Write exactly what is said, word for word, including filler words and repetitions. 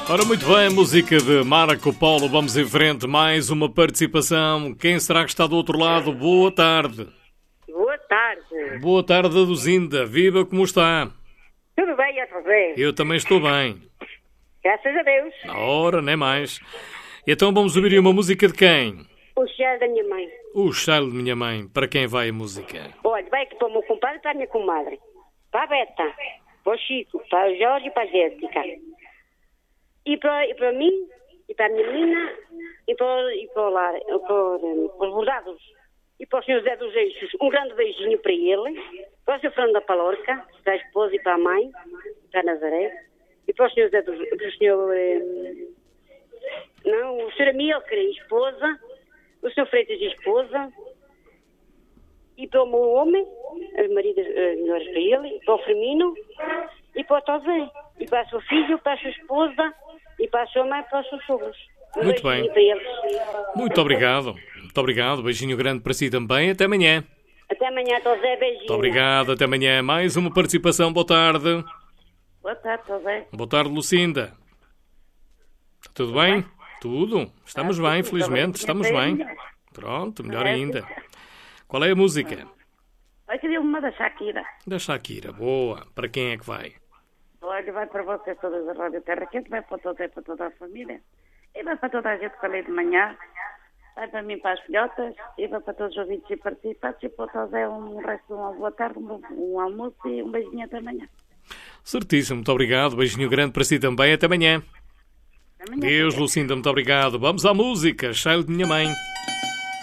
Ora, muito bem, música de Marco Polo. Vamos em frente, mais uma participação. Quem será que está do outro lado? Boa tarde. Boa tarde. Boa tarde, Duzinda. Viva, como está? Tudo bem, José? Eu também estou bem. Graças a Deus. Ora, nem mais. Então vamos ouvir uma música de quem? O cheiro da minha mãe. O cheiro de minha mãe. Para quem vai a música? Olha, vai aqui para o meu compadre e para a minha comadre. Para a Beta, para o Chico, para o Jorge e para a Jéssica. E para, e para mim, e para a minha menina, e para, e para, o lar, para, para os bordados. E para o senhor José dos Eixos, um grande beijinho para ele. Para o senhor Fernando da Palorca, para a esposa e para a mãe, para a Nazaré. E para o senhor José dos para o senhor... Eh, não, o senhor Amílcar, esposa. O senhor Freitas, esposa. E para o meu homem, as maridas as melhores para ele. Para o Firmino. E para o Tosé. E para o seu filho, para a sua esposa. E para a sua mãe, para os seus sogros. Um Muito bem. Para eles. Muito obrigado. Muito obrigado. Beijinho grande para si também. Até amanhã. Até amanhã, Tosé. Beijinho. Muito obrigado. Até amanhã. Mais uma participação. Boa tarde. Boa tarde, Tosé. Boa tarde, Lucinda. Está tudo bem? Tudo. Estamos bem, felizmente. Estamos bem. Pronto, melhor ainda. Qual é a música? Eu queria uma da Shakira. Da Shakira. Boa. Para quem é que vai? Olha, vai para vocês todas da Rádio Terra Quente, vai para toda, para toda a família. E vai para toda a gente que falei de manhã. Vai para mim, para as filhotas. E vai para todos os ouvintes e participantes. E para todos é um resto de uma boa tarde, um, um almoço e um beijinho até amanhã. Certíssimo. Muito obrigado. Beijinho grande para si também. Até amanhã. Até amanhã. Deus, Lucinda, muito obrigado. Vamos à música. Cheiro de minha mãe.